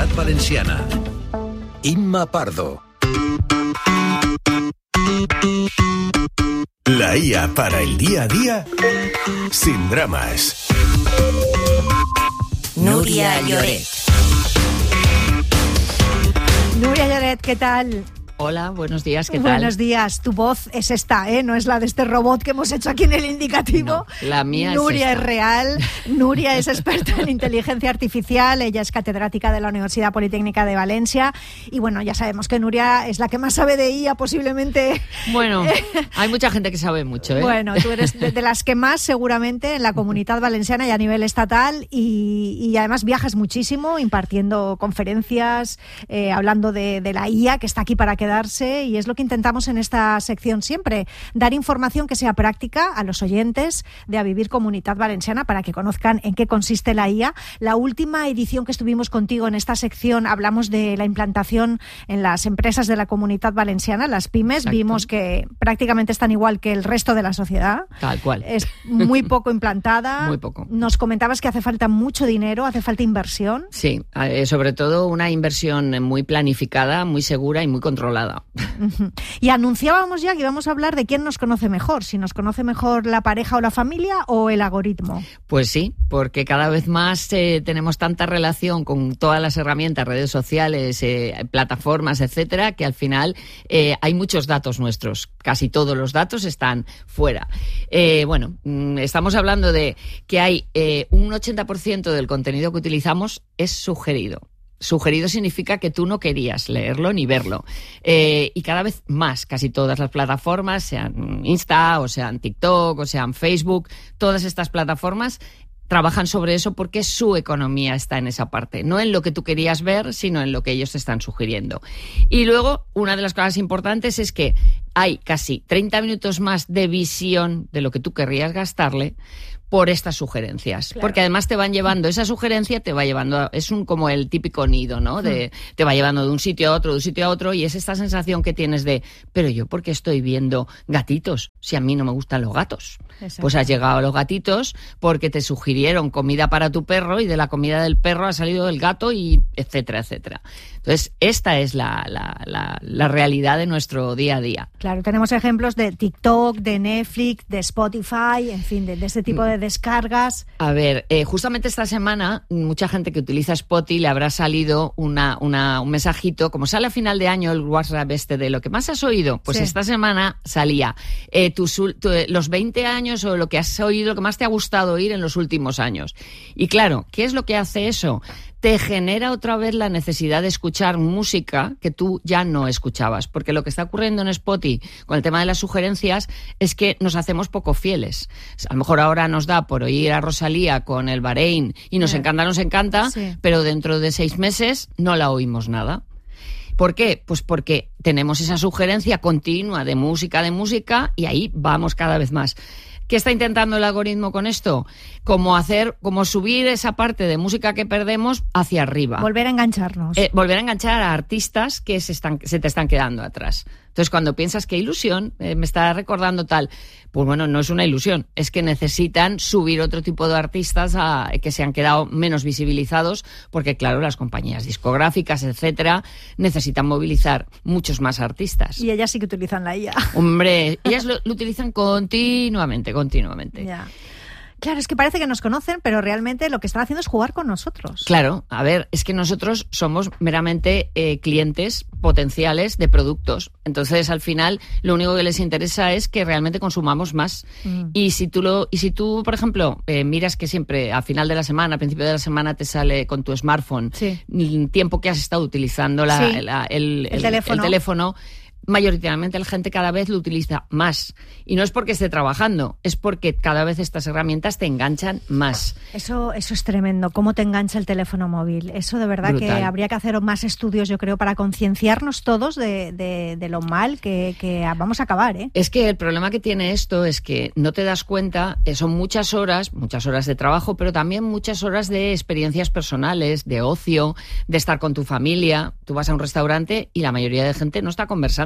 Comunitat Valenciana. Imma Pardo. La IA para el día a día sin dramas. Núria Lloret. Núria Lloret, ¿qué tal? Hola, buenos días, ¿qué tal? Buenos días, tu voz es esta, ¿eh? No es la de este robot que hemos hecho aquí en el indicativo. No, la mía Núria es real, Núria es experta en inteligencia artificial, ella es catedrática de la Universidad Politécnica de Valencia y bueno, ya sabemos que Núria es la que más sabe de IA posiblemente. Bueno, hay mucha gente que sabe mucho, ¿eh? Bueno, tú eres de las que más seguramente en la Comunitat Valenciana y a nivel estatal y además viajas muchísimo impartiendo conferencias, hablando de la IA que está aquí para quedarse y es lo que intentamos en esta sección siempre, dar información que sea práctica a los oyentes de A Vivir Comunitat Valenciana para que conozcan en qué consiste la IA. La última edición que estuvimos contigo en esta sección hablamos de la implantación en las empresas de la Comunitat Valenciana, las pymes. Exacto. Vimos que prácticamente están igual que el resto de la sociedad. Tal cual. Es muy poco implantada. Muy poco. Nos comentabas que hace falta mucho dinero, hace falta inversión. Sí, sobre todo una inversión muy planificada, muy segura y muy controlada. Y anunciábamos ya que íbamos a hablar de quién nos conoce mejor, si nos conoce mejor la pareja o la familia o el algoritmo. Pues sí, porque cada vez más tenemos tanta relación con todas las herramientas, redes sociales, plataformas, etcétera, que al final hay muchos datos nuestros. Casi todos los datos están fuera. Estamos hablando de que hay un 80% del contenido que utilizamos es sugerido. Sugerido significa que tú no querías leerlo ni verlo. Y cada vez más, casi todas las plataformas, sean Insta, o sean TikTok, o sean Facebook, todas estas plataformas trabajan sobre eso porque su economía está en esa parte. No en lo que tú querías ver, sino en lo que ellos te están sugiriendo. Y luego, una de las cosas importantes es que hay casi 30 minutos más de visión de lo que tú querrías gastarle por estas sugerencias. Claro. Porque además te van llevando, esa sugerencia te va llevando, como el típico nido, ¿no? Te va llevando de un sitio a otro, y es esta sensación que tienes de, pero yo ¿por qué estoy viendo gatitos si a mí no me gustan los gatos? Exacto. Pues has llegado a los gatitos porque te sugirieron comida para tu perro y de la comida del perro ha salido el gato y etcétera, etcétera. Entonces, esta es la realidad de nuestro día a día. Claro, tenemos ejemplos de TikTok, de Netflix, de Spotify, en fin, de este tipo de descargas. A ver, justamente esta semana, mucha gente que utiliza Spotify le habrá salido un mensajito, como sale a final de año el WhatsApp de lo que más has oído, pues sí. Esta semana salía los 20 años o lo que has oído, lo que más te ha gustado oír en los últimos años. Y claro, ¿qué es lo que hace eso? Te genera otra vez la necesidad de escuchar música que tú ya no escuchabas. Porque lo que está ocurriendo en Spotify con el tema de las sugerencias es que nos hacemos poco fieles. A lo mejor ahora nos da por oír a Rosalía con el Bahrein y nos encanta, sí. Pero dentro de 6 meses no la oímos nada. ¿Por qué? Pues porque tenemos esa sugerencia continua de música y ahí vamos cada vez más. ¿Qué está intentando el algoritmo con esto? Como subir esa parte de música que perdemos hacia arriba. Volver a engancharnos. Volver a enganchar a artistas que se te están quedando atrás. Entonces, cuando piensas qué ilusión, me está recordando tal, pues bueno, no es una ilusión, es que necesitan subir otro tipo de artistas que se han quedado menos visibilizados, porque claro, las compañías discográficas, etcétera, necesitan movilizar muchos más artistas. Y ellas sí que utilizan la IA. Hombre, ellas lo utilizan continuamente. Ya. Claro, es que parece que nos conocen, pero realmente lo que están haciendo es jugar con nosotros. Claro, a ver, es que nosotros somos meramente clientes potenciales de productos. Entonces, al final, lo único que les interesa es que realmente consumamos más. Y si tú, por ejemplo, miras que siempre a final de la semana, a principio de la semana, te sale con tu smartphone el tiempo que has estado utilizando el teléfono, mayoritariamente la gente cada vez lo utiliza más. Y no es porque esté trabajando, es porque cada vez estas herramientas te enganchan más. Eso es tremendo, cómo te engancha el teléfono móvil. Eso de verdad brutal. Que habría que hacer más estudios, yo creo, para concienciarnos todos de lo mal que vamos a acabar, ¿eh? Es que el problema que tiene esto es que no te das cuenta, son muchas horas de trabajo, pero también muchas horas de experiencias personales, de ocio, de estar con tu familia. Tú vas a un restaurante y la mayoría de gente no está conversando.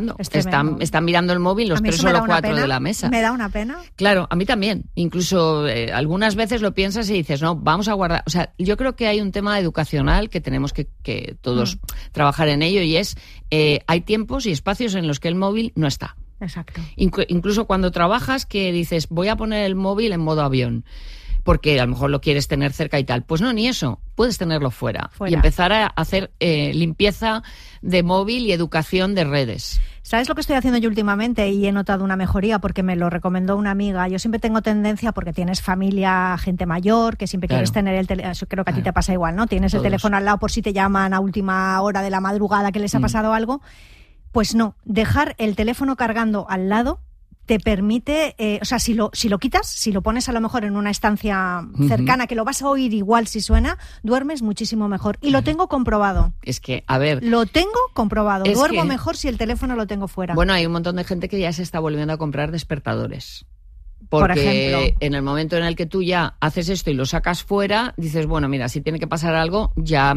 pasando. Están mirando el móvil los 3 o los 4 de la mesa. Me da una pena. Claro, a mí también. Incluso algunas veces lo piensas y dices, no, vamos a guardar. O sea, yo creo que hay un tema educacional que tenemos que todos trabajar en ello, y es, hay tiempos y espacios en los que el móvil no está. Exacto. Incluso cuando trabajas, que dices, voy a poner el móvil en modo avión, porque a lo mejor lo quieres tener cerca y tal. Pues no, ni eso. Puedes tenerlo fuera. Y empezar a hacer limpieza de móvil y educación de redes. ¿Sabes lo que estoy haciendo yo últimamente? Y he notado una mejoría porque me lo recomendó una amiga. Yo siempre tengo tendencia, porque tienes familia, gente mayor, que siempre quieres tener el teléfono. Creo que a ti te pasa igual, ¿no? Tienes el teléfono al lado por si te llaman a última hora de la madrugada que les ha pasado algo. Pues no, dejar el teléfono cargando al lado te permite, o sea, si lo quitas, si lo pones a lo mejor en una estancia cercana, que lo vas a oír igual si suena, duermes muchísimo mejor. Y lo tengo comprobado. Es que, a ver... Lo tengo comprobado. Duermo mejor si el teléfono lo tengo fuera. Bueno, hay un montón de gente que ya se está volviendo a comprar despertadores. Porque por ejemplo, en el momento en el que tú ya haces esto y lo sacas fuera, dices, bueno, mira, si tiene que pasar algo, ya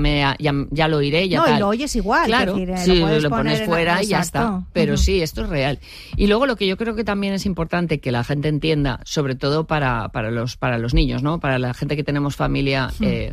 lo oiré, ya tal. Y lo oyes igual. Claro, es decir, sí, lo pones fuera y ya está. Pero sí, esto es real. Y luego lo que yo creo que también es importante que la gente entienda, sobre todo para los niños, ¿no? Para la gente que tenemos familia,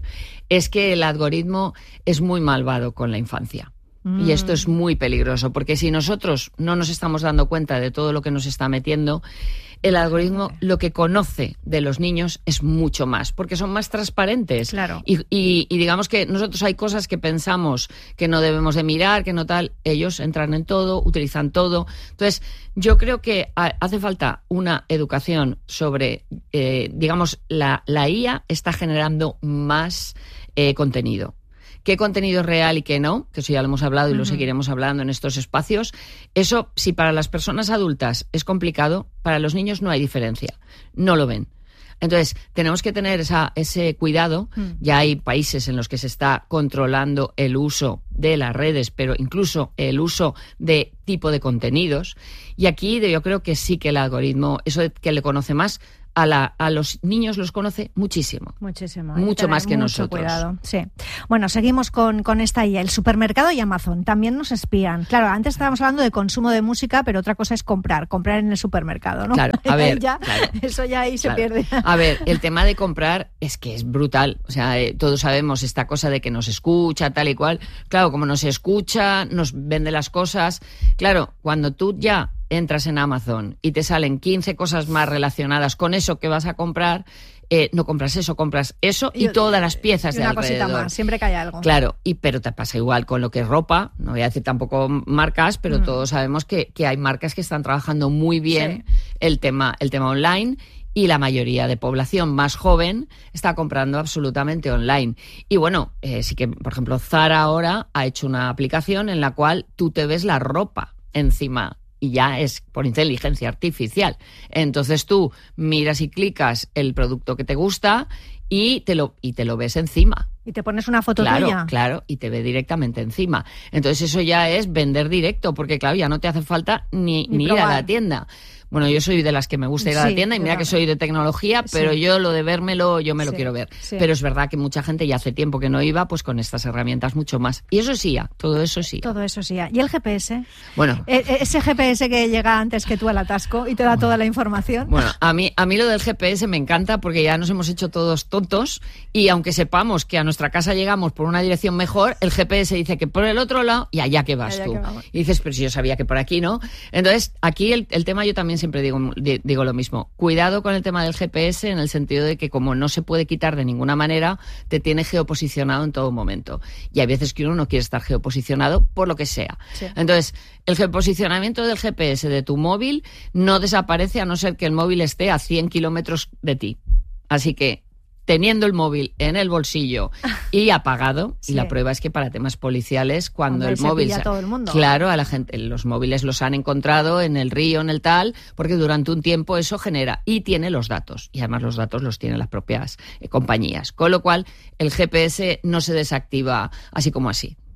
es que el algoritmo es muy malvado con la infancia. Y esto es muy peligroso, porque si nosotros no nos estamos dando cuenta de todo lo que nos está metiendo, el algoritmo lo que conoce de los niños es mucho más, porque son más transparentes. Claro. Y digamos que nosotros hay cosas que pensamos que no debemos de mirar, que no tal, ellos entran en todo, utilizan todo. Entonces, yo creo que hace falta una educación sobre, digamos, la IA está generando más contenido. ¿Qué contenido es real y qué no? Que eso ya lo hemos hablado y lo seguiremos hablando en estos espacios. Eso, si para las personas adultas es complicado, para los niños no hay diferencia. No lo ven. Entonces, tenemos que tener ese cuidado. Ya hay países en los que se está controlando el uso de las redes, pero incluso el uso de tipo de contenidos. Y aquí yo creo que sí que el algoritmo, eso de que le conoce más, a los niños los conoce muchísimo. Muchísimo. Mucho más que mucho nosotros. Cuidado. Sí. Bueno, seguimos con esta IA. El supermercado y Amazon también nos espían. Claro, antes estábamos hablando de consumo de música, pero otra cosa es comprar en el supermercado, ¿no? Claro, a ver. Eso ya ahí se pierde. A ver, el tema de comprar es que es brutal. O sea, todos sabemos esta cosa de que nos escucha, tal y cual. Claro, como nos escucha, nos vende las cosas. Claro, cuando tú ya entras en Amazon y te salen 15 cosas más relacionadas con eso que vas a comprar, no compras eso y todas las piezas de alrededor. Una cosita más, siempre que hay algo. Claro, pero te pasa igual con lo que es ropa, no voy a decir tampoco marcas, pero todos sabemos que hay marcas que están trabajando muy bien el tema online. Y la mayoría de población más joven está comprando absolutamente online. Y bueno, sí que, por ejemplo, Zara ahora ha hecho una aplicación en la cual tú te ves la ropa encima. Y ya es por inteligencia artificial. Entonces tú miras y clicas el producto que te gusta y te lo ves encima. Y te pones una foto tuya. Claro, y te ve directamente encima. Entonces eso ya es vender directo, porque claro, ya no te hace falta ni ir a la tienda. Bueno, yo soy de las que me gusta ir a la tienda y mira que soy de tecnología, pero yo lo de vérmelo, yo me lo quiero ver. Sí. Pero es verdad que mucha gente ya hace tiempo que no iba, pues con estas herramientas mucho más. Y eso sí, todo eso sí. Todo eso sí. ¿Y el GPS? Bueno. Ese GPS que llega antes que tú al atasco y te da toda la información. Bueno, a mí lo del GPS me encanta porque ya nos hemos hecho todos tontos y aunque sepamos que a nuestra casa llegamos por una dirección mejor, el GPS dice que por el otro lado y allá que vas tú. Y dices, pero si yo sabía que por aquí, ¿no? Entonces, aquí el tema yo también siempre digo lo mismo. Cuidado con el tema del GPS en el sentido de que como no se puede quitar de ninguna manera, te tiene geoposicionado en todo momento. Y hay veces que uno no quiere estar geoposicionado por lo que sea. Sí. Entonces, el geoposicionamiento del GPS de tu móvil no desaparece a no ser que el móvil esté a 100 kilómetros de ti. Así que teniendo el móvil en el bolsillo y apagado, y la prueba es que para temas policiales, cuando el móvil... Se pilla todo el mundo. Claro, a la gente, los móviles los han encontrado en el río, en el tal, porque durante un tiempo eso genera y tiene los datos, y además los datos los tienen las propias compañías, con lo cual el GPS no se desactiva así como así.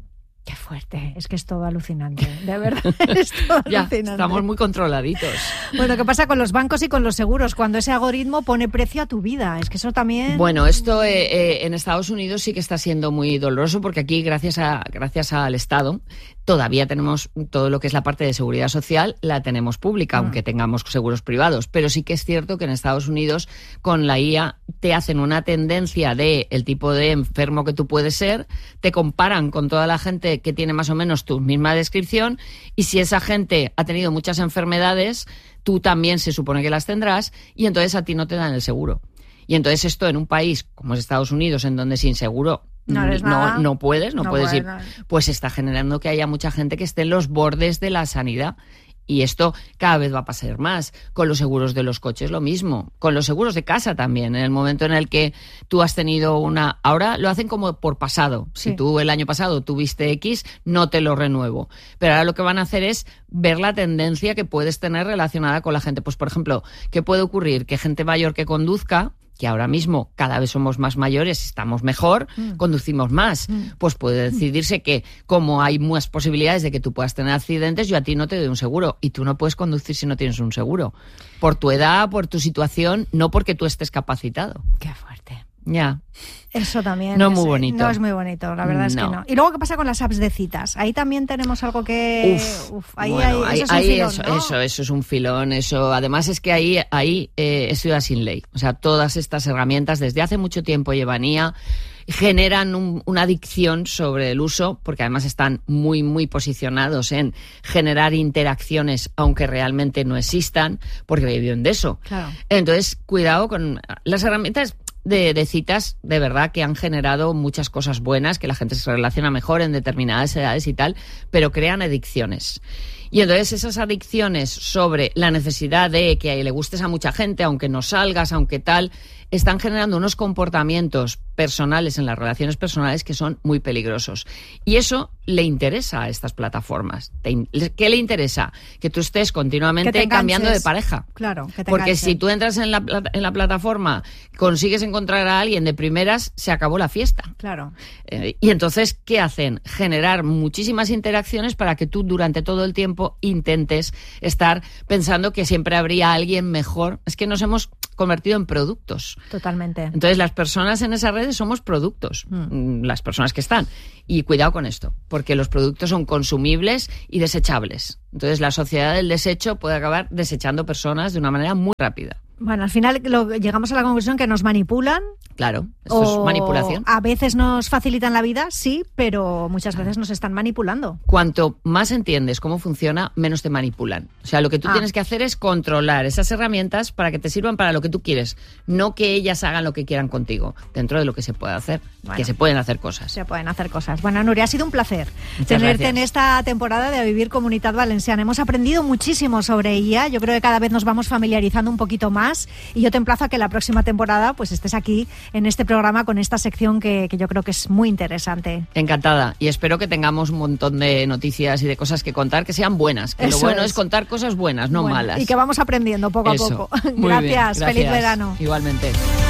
Qué fuerte, es que es todo alucinante, de verdad, es todo alucinante. Estamos muy controladitos. Bueno, ¿qué pasa con los bancos y con los seguros? Cuando ese algoritmo pone precio a tu vida, es que eso también... Bueno, esto en Estados Unidos sí que está siendo muy doloroso, porque aquí, gracias al Estado, todavía tenemos todo lo que es la parte de seguridad social, la tenemos pública, aunque tengamos seguros privados. Pero sí que es cierto que en Estados Unidos, con la IA, te hacen una tendencia de el tipo de enfermo que tú puedes ser, te comparan con toda la gente que tiene más o menos tu misma descripción, y si esa gente ha tenido muchas enfermedades, tú también se supone que las tendrás, y entonces a ti no te dan el seguro. Y entonces esto en un país como es Estados Unidos, en donde sin seguro no puedes ir, pues está generando que haya mucha gente que esté en los bordes de la sanidad. Y esto cada vez va a pasar más. Con los seguros de los coches lo mismo. Con los seguros de casa también. En el momento en el que tú has tenido una... Ahora lo hacen como por pasado. Sí. Si tú el año pasado tuviste X, no te lo renuevo. Pero ahora lo que van a hacer es ver la tendencia que puedes tener relacionada con la gente. Pues, por ejemplo, ¿qué puede ocurrir? Que gente mayor que conduzca, que ahora mismo cada vez somos más mayores, estamos mejor, conducimos más, pues puede decidirse que como hay más posibilidades de que tú puedas tener accidentes, yo a ti no te doy un seguro, y tú no puedes conducir si no tienes un seguro. Por tu edad, por tu situación, no porque tú estés capacitado. Qué fuerte. Ya. Eso también no es muy bonito. No es muy bonito, la verdad es que no. Y luego, ¿qué pasa con las apps de citas? Ahí también tenemos algo que... Eso es un filón. Eso, además es que ahí es ciudad sin ley. O sea, todas estas herramientas desde hace mucho tiempo llevan IA, generan una adicción sobre el uso, porque además están muy, muy posicionados en generar interacciones, aunque realmente no existan, porque viven de eso. Claro. Entonces, cuidado con las herramientas de citas, de verdad, que han generado muchas cosas buenas, que la gente se relaciona mejor en determinadas edades y tal, pero crean adicciones. Y entonces esas adicciones sobre la necesidad de que le gustes a mucha gente, aunque no salgas, aunque tal, están generando unos comportamientos personales en las relaciones personales que son muy peligrosos. Y eso le interesa a estas plataformas. ¿Qué le interesa? Que tú estés continuamente cambiando de pareja. Claro, que te porque enganches. si tú entras en la plataforma, consigues encontrar a alguien de primeras, se acabó la fiesta. Claro. Y entonces, ¿qué hacen? Generar muchísimas interacciones para que tú durante todo el tiempo intentes estar pensando que siempre habría alguien mejor. Es que nos hemos convertido en productos. Totalmente. Entonces, las personas en esas redes somos productos, las personas que están. Y cuidado con esto, porque los productos son consumibles y desechables. Entonces, la sociedad del desecho puede acabar desechando personas de una manera muy rápida. Bueno, al final llegamos a la conclusión que nos manipulan. Claro, esto es manipulación. A veces nos facilitan la vida, sí, pero muchas veces nos están manipulando. Cuanto más entiendes cómo funciona, menos te manipulan. O sea, lo que tú tienes que hacer es controlar esas herramientas para que te sirvan para lo que tú quieres, no que ellas hagan lo que quieran contigo, dentro de lo que se puede hacer, que se pueden hacer cosas. Se pueden hacer cosas. Bueno, Nuria, ha sido un placer Muchas tenerte gracias. en esta temporada de A Vivir Comunitat Valenciana. Hemos aprendido muchísimo sobre IA. Yo creo que cada vez nos vamos familiarizando un poquito más, y yo te emplazo a que la próxima temporada pues estés aquí en este programa con esta sección que yo creo que es muy interesante. Encantada, y espero que tengamos un montón de noticias y de cosas que contar que sean buenas, que Eso lo bueno es. es contar cosas buenas, no malas. Y que vamos aprendiendo poco a poco. Muy bien, Gracias, feliz verano. Igualmente.